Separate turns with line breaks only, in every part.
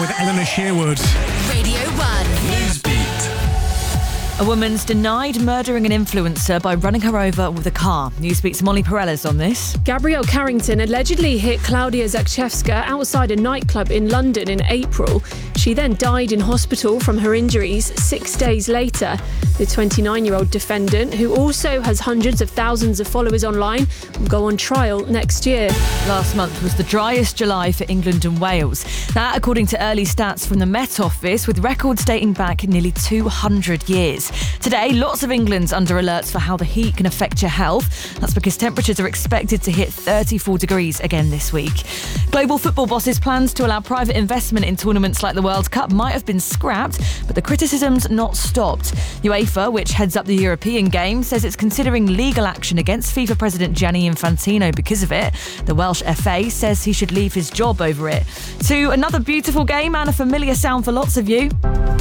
with Eleanor Sherwood.
Radio 1.
Newsbeat.
A woman's denied murdering an influencer by running her over with a car. Newsbeat's Molly Perellas on this.
Gabrielle Carrington allegedly hit Klaudia Zakrzewska outside a nightclub in London in April. She then died in hospital from her injuries 6 days later. The 29-year-old defendant, who also has hundreds of thousands of followers online, will go on trial next year.
Last month was the driest July for England and Wales. That, according to early stats from the Met Office, with records dating back nearly 200 years. Today, lots of England's under alerts for how the heat can affect your health. That's because temperatures are expected to hit 34 degrees again this week. Global football bosses' plans to allow private investment in tournaments like the World Cup might have been scrapped, but the criticism's not stopped. UEFA, which heads up the European Games, says it's considering legal action against FIFA President Gianni Infantino because of it. The Welsh FA says he should leave his job over it. To another beautiful game and a familiar sound for lots of you.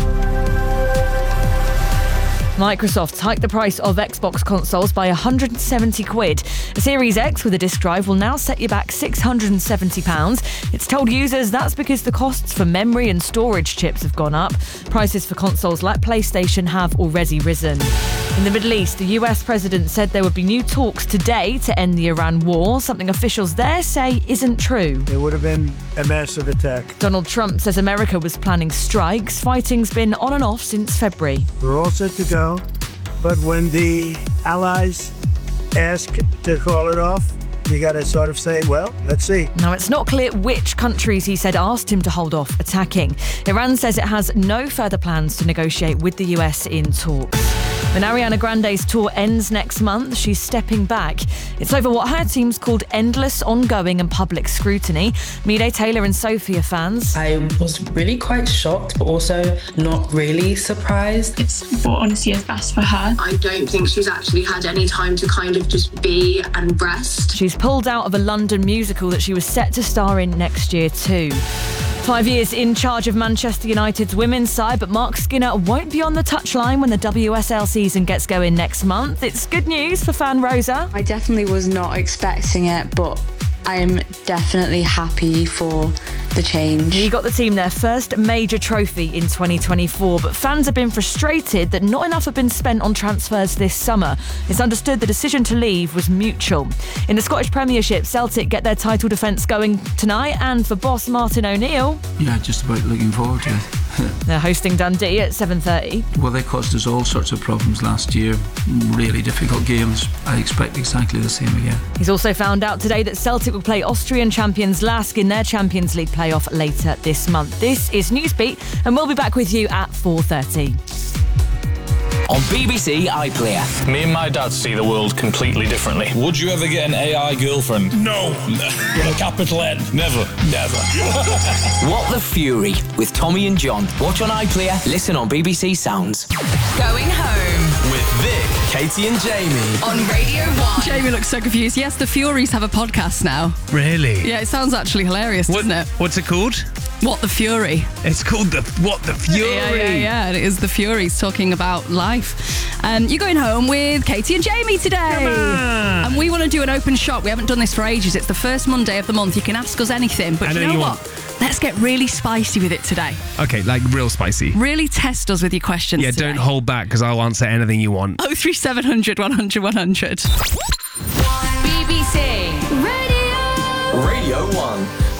Microsoft hiked the price of Xbox consoles by £170. A Series X with a disk drive will now set you back £670. It's told users that's because the costs for memory and storage chips have gone up. Prices for consoles like PlayStation have already risen. In the Middle East, the US president said there would be new talks today to end the Iran war, something officials there say isn't true.
It would have been a massive attack.
Donald Trump says America was planning strikes. Fighting's been on and off since February.
We're all set to go, but when the allies ask to call it off, you got to sort of say, well, let's see.
Now, it's not clear which countries he said asked him to hold off attacking. Iran says it has no further plans to negotiate with the US in talks. When Ariana Grande's tour ends next month, she's stepping back. It's over what her team's called endless, ongoing and public scrutiny. Mide Taylor and Sophie are fans.
I was really quite shocked, but also not really surprised.
It's what honestly is best for her.
I don't think she's actually had any time to kind of just be and rest.
She's pulled out of a London musical that she was set to star in next year too. 5 years in charge of Manchester United's women's side, but Mark Skinner won't be on the touchline when the WSL season gets going next month. It's good news for fan Rosa.
I definitely was not expecting it, but I am definitely happy for the change.
He got the team their first major trophy in 2024, but fans have been frustrated that not enough have been spent on transfers this summer. It's understood the decision to leave was mutual. In the Scottish Premiership, Celtic get their title defence going tonight, and for boss Martin O'Neill...
Yeah, just about looking forward to it.
They're hosting Dundee at 7:30.
Well, they caused us all sorts of problems last year. Really difficult games. I expect exactly the same again.
He's also found out today that Celtic will play Austrian champions Lask in their Champions League playoff later this month. This is Newsbeat, and we'll be back with you at 4:30.
On BBC iPlayer.
Me and my dad see the world completely differently.
Would you ever get an AI girlfriend?
No.
With a capital N?
Never.
What the Fury with Tommy and John. Watch on iPlayer, listen on BBC Sounds.
Going home
with Vic, Katie and Jamie
on Radio 1.
Jamie looks so confused. Yes, the Furies have a podcast now.
Really?
Yeah, it sounds actually hilarious, doesn't it?
What's it called?
What the Fury.
It's called What the Fury.
Yeah. It is the Furies talking about life. You're going home with Katie and Jamie today.
Come on.
And we want to do an open shop. We haven't done this for ages. It's the first Monday of the month. You can ask us anything. But you know what? Let's get really spicy with it today.
Okay, like real spicy.
Really test us with your questions
Yeah,
today.
don't hold back because I'll answer anything you want.
03700 100 100.
BBC
Radio 1.